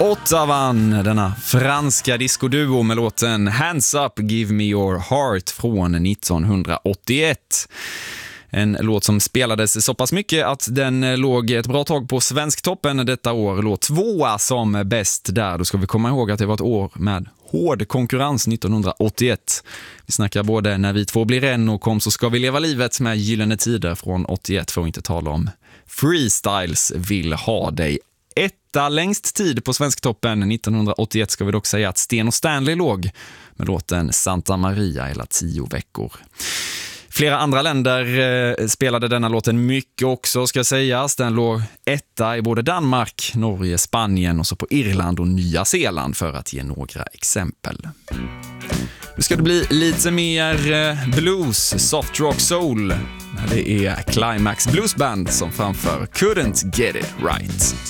Ottawa, denna franska discoduo med låten Hands Up, Give Me Your Heart från 1981. En låt som spelades så pass mycket att den låg ett bra tag på Svensktoppen detta år. Låt 2 som bäst där. Då ska vi komma ihåg att det var ett år med hård konkurrens 1981. Vi snackar både När vi två blir en och Kom så ska vi leva livet med Gyllene tider från 81, för att inte tala om Freestyles Vill ha dig. Etta längst tid på Svensktoppen 1981 ska vi dock säga att Sten och Stanley låg med låten Santa Maria hela 10 veckor. Flera andra länder spelade denna låten mycket också, ska sägas. Den låg etta i både Danmark, Norge, Spanien och så på Irland och Nya Zeeland, för att ge några exempel. Nu ska det bli lite mer blues, soft rock, soul. Det är Climax Blues Band som framför Couldn't Get It Right.